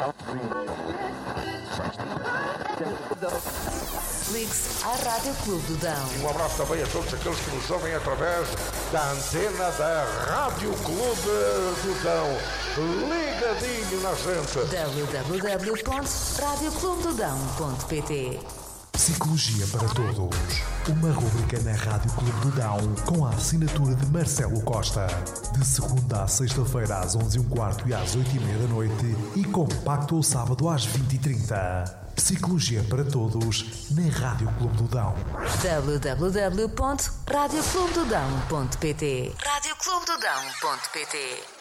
Ligue-se à Rádio Clube do Dão. Um abraço também a todos aqueles que nos ouvem através da antena da Rádio Clube do Dão. Ligadinho na gente. www.radioclubedodão.pt. Psicologia para Todos. Uma rubrica na Rádio Clube do Dão com a assinatura de Marcelo Costa. De segunda à sexta-feira às 11h15 e às 8h30 da noite e compacto ao sábado às 20h30. Psicologia para Todos na Rádio Clube do Dão. www.radioclubedodão.pt. radioclubedodão.pt